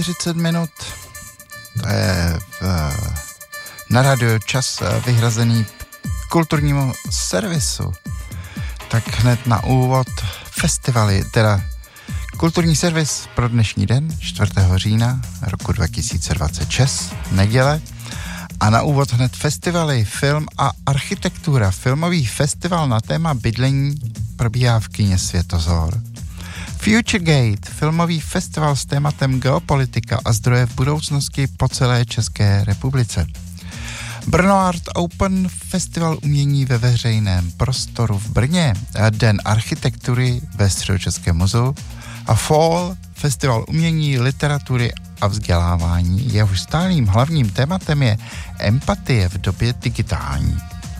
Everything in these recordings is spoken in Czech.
40 minut, to je na radio čas vyhrazený kulturnímu servisu. Tak hned na úvod festivaly, teda kulturní servis pro dnešní den, 4. října roku 2026, neděle. A na úvod hned festivaly, film a architektura. Filmový festival na téma bydlení probíhá v kině Světozor. Futuregate, filmový festival s tématem geopolitika a zdroje v budoucnosti po celé České republice. Brno Art Open, festival umění ve veřejném prostoru v Brně, Den architektury ve Středočeském muzeu a Fall, festival umění, literatury a vzdělávání. Jehož stálým hlavním tématem je empatie v době digitální.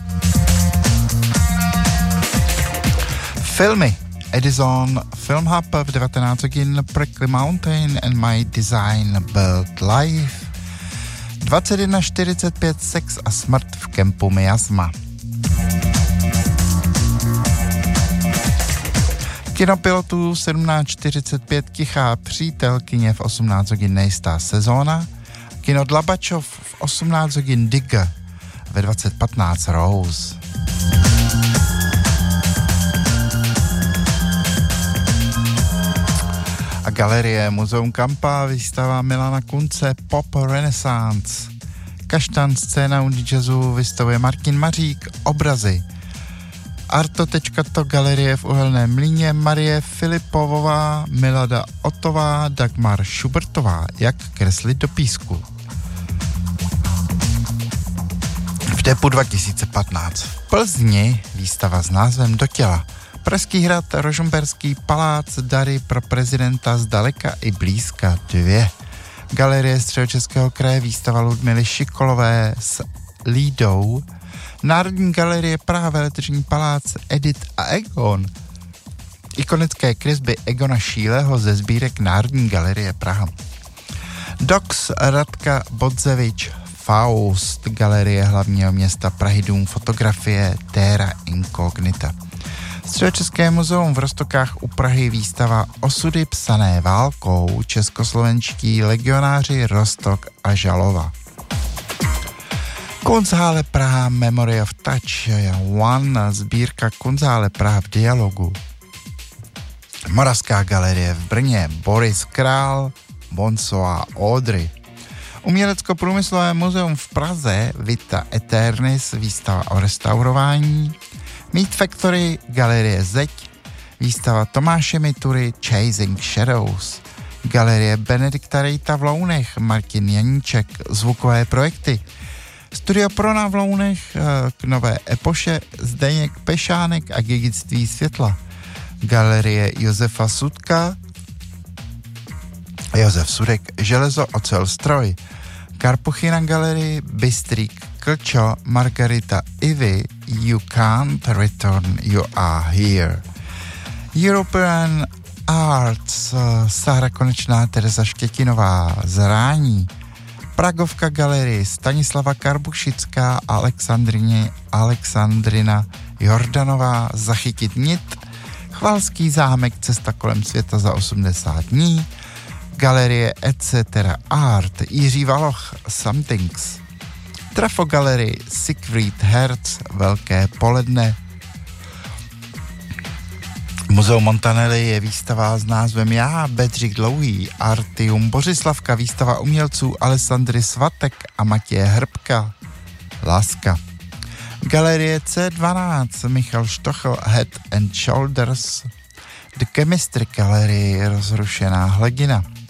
Filmy. Edison Film Hub v 19 hodin, Prickly Mountain and My Design Built Life. 21:45 Sex a smrt v kempu Miasma. Kinopilotů 17:45 Tichá přítelkyně v 18 hodin Nejistá sezóna. Kino Dlabačov v 18 hodin Digger, ve 20:15 Rose. A galerie Muzeum Kampa, výstava Milana Kunce Pop Renaissance. Kaštan, scéna Undy jazzu, vystavuje Martin Mařík, obrazy. Arto.to galerie v Uhelném Mlýně, Marie Filipovová, Milada Otová, Dagmar Šubertová, jak kreslit do písku. V Depu 2015 v Plzni výstava s názvem Do těla. Pražský hrad, Rožmberský palác, dary pro prezidenta zdaleka i blízka 2. Galerie Středočeského kraje, výstava Ludmily Šikolové s Lídou. Národní galerie Praha, Veletržní palác, Edit a Egon. Ikonické kresby Egona Šíleho ze sbírek Národní galerie Praha. Dox Radka Bodzevič, Faust, galerie hlavního města Prahy, dům fotografie Terra Incognita. Středočeské muzeum v Roztokách u Prahy, výstava Osudy psané válkou, českoslovenští legionáři Roztok a Žalova. Kunsthalle Praha, Memory of Touch One, sbírka Kunsthalle Praha v dialogu. Moravská galerie v Brně, Boris Král, Bonso a Audrey. Umělecko-průmyslové muzeum v Praze, Vita Eternis, výstava o restaurování. Meat Factory, galerie Zeď, výstava Tomáše Mitury, Chasing Shadows. Galerie Benedikta Rejta v Lounech, Martin Janíček, zvukové projekty. Studio Prona v Lounech, k Nové epoše, Zdeněk Pešánek a Dědictví světla. Galerie Josefa Sudka, Josef Sudek, Železo, ocel, stroj. Karpuchyna galerii, Bystrík, Klčo, Margarita Ivy, You Can't Return, You Are Here. European Arts, Sára Konečná, Tereza Štětinová, Zrání. Pragovka galerie, Stanislava Karbušická, Alexandrina Jordanová, Zachytit nit. Chvalský zámek, Cesta kolem světa za 80 dní. Galerie Etc. Art, Jiří Valoch, Somethings. Trafo galerie, Siegfried Herz, Velké poledne. Muzeum Montanelli je výstava s názvem Já, Bedřich Dlouhý, Artium Bořislavka, výstava umělců Alessandry Svatek a Matěje Hrbka, Láska. Galerie C12, Michal Štochl, Head and Shoulders. The Chemistry Gallery, Rozrušená hladina.